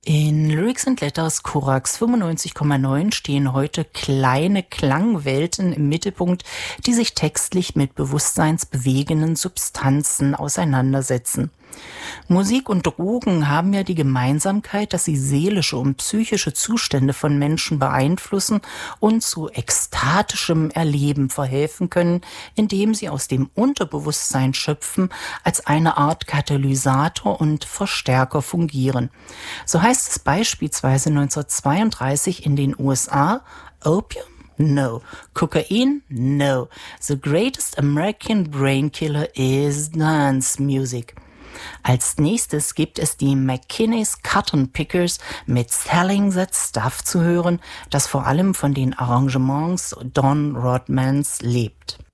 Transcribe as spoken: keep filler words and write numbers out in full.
In Lyrics and Letters Korax fünfundneunzig Komma neun stehen heute kleine Klangwelten im Mittelpunkt, die sich textlich mit bewusstseinsbewegenden Substanzen auseinandersetzen. Musik und Drogen haben ja die Gemeinsamkeit, dass sie seelische und psychische Zustände von Menschen beeinflussen und zu ekstatischem Erleben verhelfen können, indem sie aus dem Unterbewusstsein schöpfen, als eine Art Katalysator und Verstärker fungieren. So heißt es beispielsweise neunzehnhundertzweiunddreißig in den U S A: Opium? No. Cocaine? No. The greatest American brain killer is dance music. Als nächstes gibt es die McKinney's Cotton Pickers mit Selling That Stuff zu hören, das vor allem von den Arrangements Don Rodmans lebt.